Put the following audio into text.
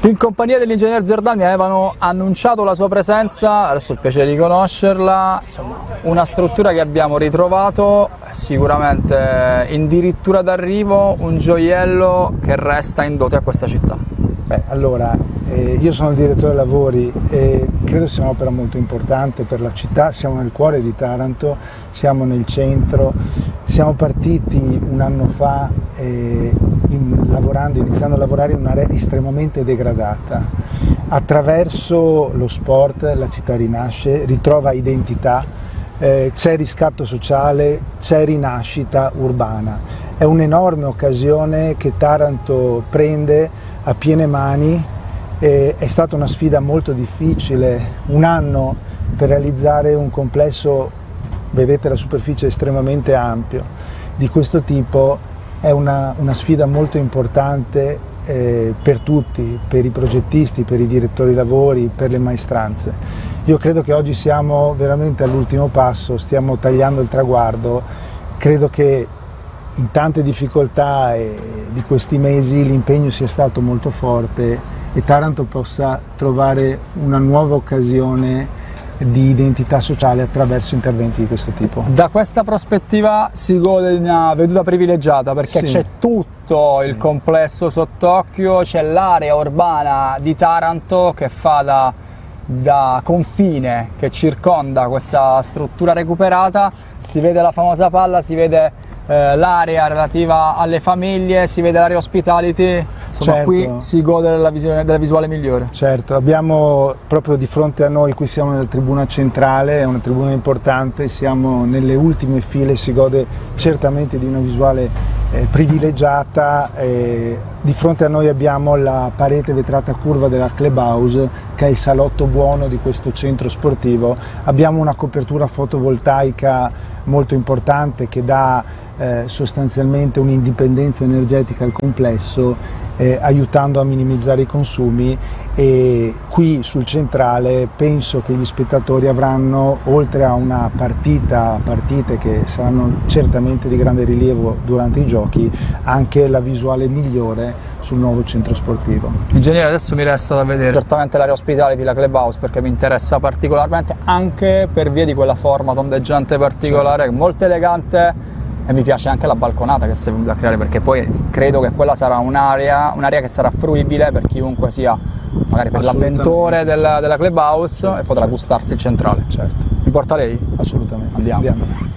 In compagnia dell'ingegner Zerdani avevano annunciato la sua presenza, adesso ho il piacere di conoscerla, insomma, una struttura che abbiamo ritrovato, sicuramente addirittura d'arrivo, un gioiello che resta in dote a questa città. Allora, io sono il direttore lavori e credo sia un'opera molto importante per la città. Siamo nel cuore di Taranto, siamo nel centro, siamo partiti un anno fa iniziando a lavorare in un'area estremamente degradata. Attraverso lo sport la città rinasce, ritrova identità, c'è riscatto sociale, c'è rinascita urbana. È un'enorme occasione che Taranto prende a piene mani. È stata una sfida molto difficile, un anno per realizzare un complesso, vedete la superficie è estremamente ampio, di questo tipo. È una sfida molto importante per tutti, per i progettisti, per i direttori lavori, per le maestranze. Io credo che oggi siamo veramente all'ultimo passo, stiamo tagliando il traguardo. Credo che in tante difficoltà di questi mesi l'impegno sia stato molto forte e Taranto possa trovare una nuova occasione di identità sociale attraverso interventi di questo tipo. Da questa prospettiva si gode di una veduta privilegiata perché sì, c'è tutto il complesso sott'occhio, c'è l'area urbana di Taranto che fa da confine, che circonda questa struttura recuperata, si vede la famosa palla, si vede l'area relativa alle famiglie, si vede l'area hospitality, insomma certo. Qui si gode della visuale migliore. Certo, abbiamo proprio di fronte a noi, qui siamo nella tribuna centrale, è una tribuna importante, siamo nelle ultime file, si gode certamente di una visuale privilegiata. Di fronte a noi abbiamo la parete vetrata curva della Clubhouse, che è il salotto buono di questo centro sportivo. Abbiamo una copertura fotovoltaica molto importante che dà sostanzialmente un'indipendenza energetica al complesso, aiutando a minimizzare i consumi. E qui sul centrale penso che gli spettatori avranno, oltre a una partite che saranno certamente di grande rilievo durante i giochi, anche la visuale migliore sul nuovo centro sportivo. Ingegnere, adesso mi resta da vedere certamente l'area ospitality, la Clubhouse, perché mi interessa particolarmente anche per via di quella forma tondeggiante particolare, certo, molto elegante. E mi piace anche la balconata che si è venuta a creare, perché poi credo che quella sarà un'area che sarà fruibile per chiunque sia, magari per l'avventore della Clubhouse, e potrà gustarsi il centrale. Certo. Mi porta lei? Assolutamente. Andiamo.